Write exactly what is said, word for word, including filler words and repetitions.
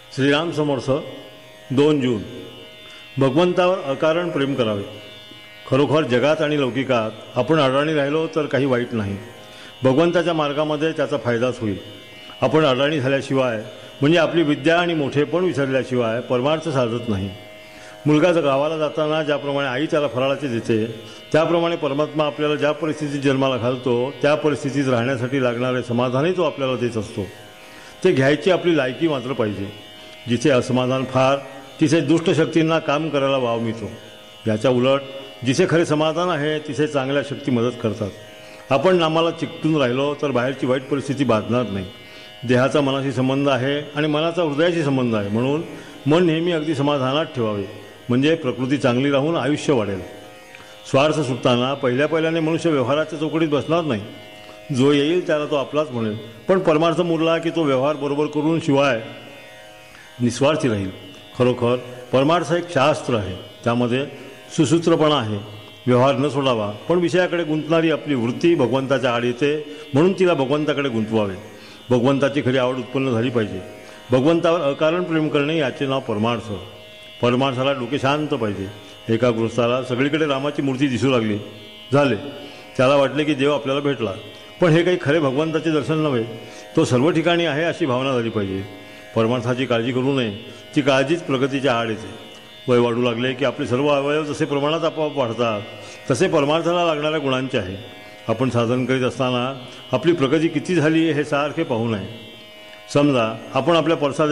श्रीराम समर्थ दोन जून. भगवंतावर अकारण प्रेम करावे. खरोखर जगात आणि लौकिकात आपण अडाणी राहिलो तर काही वाईट नाही. भगवंताच्या मार्गामध्ये त्याचा फायदाच होईल. आपण अडाणी झाल्याशिवाय म्हणजे आपली विद्या आणि मोठेपण विसरल्याशिवाय परमार्थ साधत नाही. मुलगा गावाला जाताना ज्याप्रमाणे आई त्याला फराळाचे देते त्याप्रमाणे परमात्मा आपल्याला ज्या परिस्थितीत जन्माला घालतो त्या परिस्थितीत राहण्यासाठी लागणारे समाधानही तो आपल्याला देत असतो. ते घ्यायची आपली लायकी मात्र पाहिजे. जिथे असमाधान फार तिथे दुष्ट शक्तींना काम करायला वाव मिळतो. याच्या उलट जिथे खरे समाधान आहे तिथे चांगल्या शक्ती मदत करतात. आपण नामाला चिकटून राहिलो तर बाहेरची वाईट परिस्थिती बाधणार नाही. देहाचा मनाशी संबंध आहे आणि मनाचा हृदयाशी संबंध आहे. म्हणून मन नेहमी अगदी समाधानात ठेवावे म्हणजे प्रकृती चांगली राहून आयुष्य वाढेल. स्वार्थ सुटताना पहिल्या पहिल्याने मनुष्य व्यवहाराच्या चौकटीत बसणार नाही. जो येईल त्याला तो आपलाच म्हणेल. पण परमार्थ मुरला की तो व्यवहार बरोबर करून शिवाय निस्वार्थी राहील. खरोखर परमार्थ एक शास्त्र आहे. त्यामध्ये सुसूत्रपणा आहे. व्यवहार न सोडावा पण विषयाकडे गुंतणारी आपली वृत्ती भगवंताच्या आड येते म्हणून तिला भगवंताकडे गुंतवावे. भगवंताची खरी आवड उत्पन्न झाली पाहिजे. भगवंतावर अकारण प्रेम करणे याचे नाव परमार्थ. परमार्थाला डोके शांत पाहिजे. एका गृहस्थाला सगळीकडे रामाची मूर्ती दिसू लागली. झाले त्याला वाटले की देव आपल्याला भेटला. पण हे काही खरे भगवंताचे दर्शन नव्हे. तो सर्व ठिकाणी आहे अशी भावना झाली पाहिजे. परमार्थाची काळजी करू नये. ती काळजीच प्रगतीच्या आड येते. वय वाढू लागले की आपले सर्व अवयव जसे प्रमाणात आपोआप वाढतात तसे परमार्थाला लागणाऱ्या गुणांचे आहे. आपण साधन करीत असताना आपली प्रगती किती झाली हे सारखे पाहू नये. समजा आपण आपल्या परसात